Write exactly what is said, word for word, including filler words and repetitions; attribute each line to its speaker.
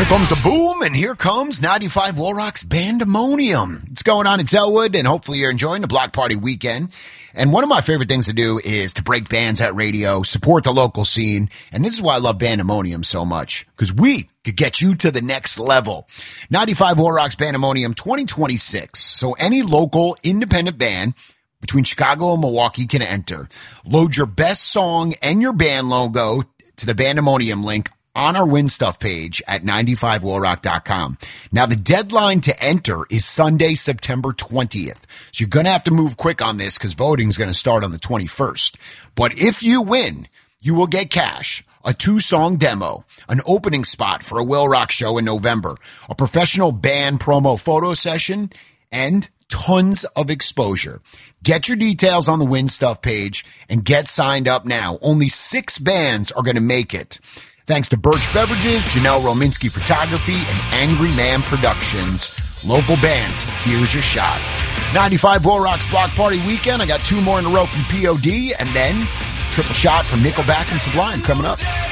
Speaker 1: Here comes the boom, and here comes ninety-five Will Rock's Bandemonium. It's going on in Selwood, and hopefully you're enjoying the Block Party weekend. And one of my favorite things to do is to break bands at radio, support the local scene, and this is why I love Bandemonium so much, because we could get you to the next level. ninety-five Will Rock's Bandemonium twenty twenty-six. So any local independent band between Chicago and Milwaukee can enter. Load your best song and your band logo to the Bandemonium link on our Win Stuff page at ninety-five will rock dot com. Now, the deadline to enter is Sunday, September twentieth. So you're going to have to move quick on this because voting is going to start on the twenty-first. But if you win, you will get cash, a two-song demo, an opening spot for a Will Rock show in November, a professional band promo photo session, and tons of exposure. Get your details on the Win Stuff page and get signed up now. Only six bands are going to make it. Thanks to Birch Beverages, Janelle Rominski Photography, and Angry Man Productions. Local bands, here's your shot. ninety-five Will Rock's Block Party weekend. I got two more in a row from P O D, and then triple shot from Nickelback and Sublime coming up.